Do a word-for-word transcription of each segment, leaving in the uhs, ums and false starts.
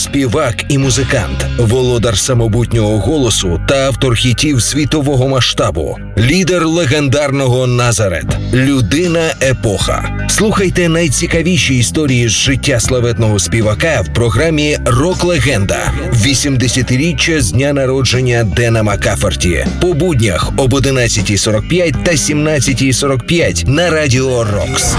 співак і музикант, володар самобутнього голосу та автор хітів світового масштабу, лідер легендарного «Назарет», людина-епоха. Слухайте найцікавіші історії з життя славетного співака в програмі «Рок-легенда» вісімдесятиріччя з дня народження Дена Маккаферті по буднях об одинадцятій сорок п'ять та сімнадцятій сорок п'ять на Радіо Рокс.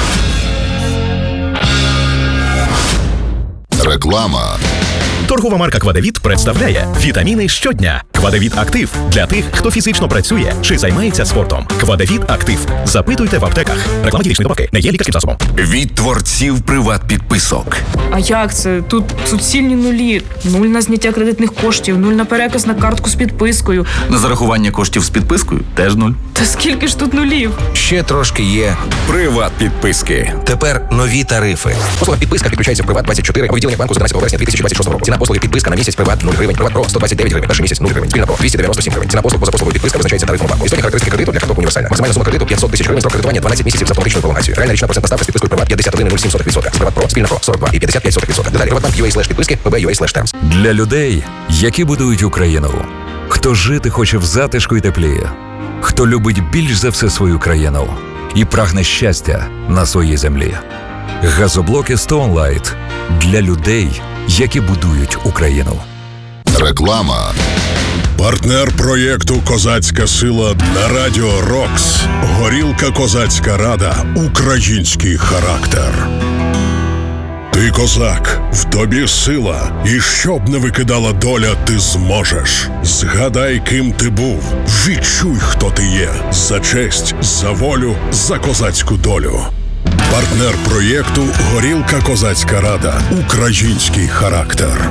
Реклама. Торгова марка «Квадевіт» представляє вітаміни щодня. «Квадевіт Актив» для тих, хто фізично працює чи займається спортом. «Квадевіт Актив». Запитуйте в аптеках. Реклама дієчної добавки не є лікарським засобом. Від творців приват-підписок. А як це? Тут суцільні нулі. Нуль на зняття кредитних коштів, нуль на переказ на картку з підпискою. На зарахування коштів з підпискою теж нуль. Та скільки ж тут нулів? Ще трошки є Приват-підписки. тепер нові тарифи. Послуга підписка підключається в Приват двадцять чотири у відділення банку з одинадцятого вересня дві тисячі двадцять шостого року. Ціна послуги підписка на місяць Приват нуль гривень. Приват Про сто двадцять дев'ять гривень. Перший місяць нуль гривень. Спільна Про двісті дев'яносто сім гривень. Ціна послуг поза послугою підписка визначається тарифом банку. Істотні характеристики кредиту для карток універсальна. Максимальна сума кредиту п'ятсот тисяч гривень. Строк кредитування дванадцять місяців з автоматичною пролонгацією. Реальна річна процентна ставка з підпискою Приват п'ятдесят один цілих нуль сім сотих відсотка. З Приват Про спільна Про сорок два і п'ятдесят п'ять сотих відсотка. Деталі Приватбанк ю ей слеш підписки пб ю ей слеш термс. Для людей, які будують Україну. Хто жити хоче в затишку і теплі. Хто любить більш за все свою країну і прагне щастя на своїй землі. Газоблоки Stone Light для людей, які будують Україну. Реклама. Партнер проєкту «Козацька сила» на Радіо Рокс. Горілка «Козацька Рада». Український характер. Ти козак, в тобі сила, і щоб не викидала доля, ти зможеш. Згадай, ким ти був, відчуй, хто ти є. За честь, за волю, за козацьку долю. Партнер проєкту «Горілка «Козацька Рада». Український характер.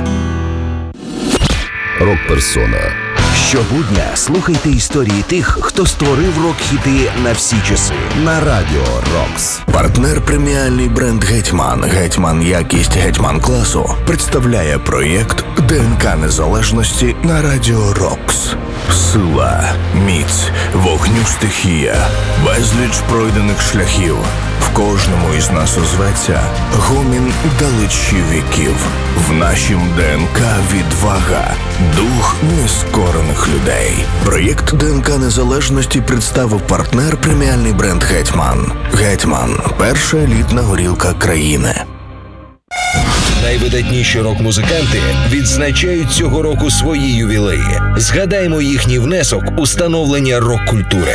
Рок-персона. Щобудня слухайте історії тих, хто створив рок-хіти на всі часи на Радіо Рокс. Партнер преміальний бренд «Гетьман». «Гетьман» якість «Гетьман» класу представляє проєкт ДНК Незалежності на Радіо Рокс. Сила, міць, вогню стихія, безліч пройдених шляхів. В кожному із нас озветься гомін далечі віків. В нашім ДНК відвага, дух нескорених людей. Проєкт ДНК Незалежності представив партнер преміальний бренд «Гетьман». «Гетьман» – перша елітна горілка країни. Найвидатніші рок-музиканти відзначають цього року свої ювілеї. Згадаймо їхній внесок у становлення рок-культури.